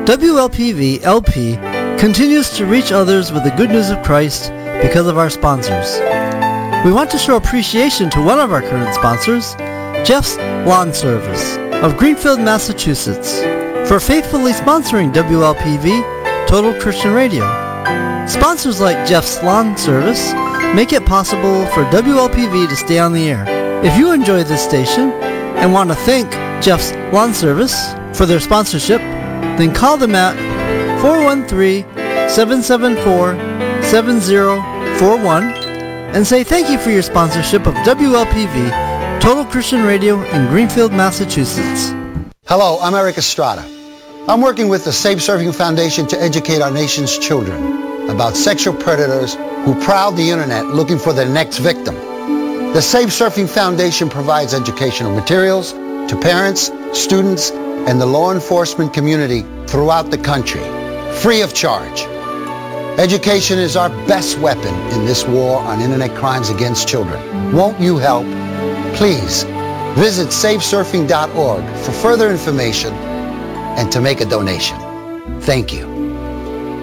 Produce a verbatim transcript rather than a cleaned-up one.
W L P V L P continues to reach others with the good news of Christ because of our sponsors. We want to show appreciation to one of our current sponsors, Jeff's Lawn Service of Greenfield, Massachusetts, for faithfully sponsoring W L P V Total Christian Radio. Sponsors like Jeff's Lawn Service make it possible for W L P V to stay on the air. If you enjoy this station and want to thank Jeff's Lawn Service for their sponsorship, then call them at four one three, seven seven four, seven zero four one and say thank you for your sponsorship of W L P V Total Christian Radio in Greenfield, Massachusetts. Hello, I'm Eric Estrada. I'm working with the Safe Surfing Foundation to educate our nation's children about sexual predators who prowl the internet looking for their next victim. The Safe Surfing Foundation provides educational materials to parents, students, and the law enforcement community throughout the country, free of charge. Education is our best weapon in this war on internet crimes against children. Won't you help? Please visit safe surfing dot org for further information and to make a donation. Thank you.